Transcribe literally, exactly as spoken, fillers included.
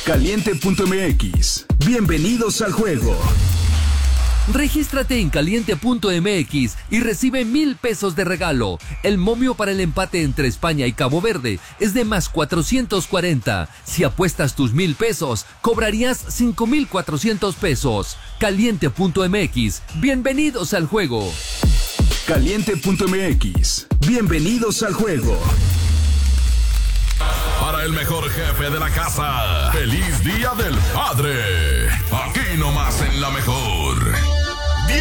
Caliente punto m x. Bienvenidos al juego. Regístrate en Caliente punto m x y recibe mil pesos de regalo. El momio para el empate entre España y Cabo Verde es de más cuatrocientos cuarenta. Si apuestas tus mil pesos, cobrarías cinco mil cuatrocientos pesos. Caliente punto m x. Bienvenidos al juego. Caliente punto m x. Bienvenidos al juego. Para el mejor jefe de la casa, feliz Día del Padre. Aquí nomás en La Mejor.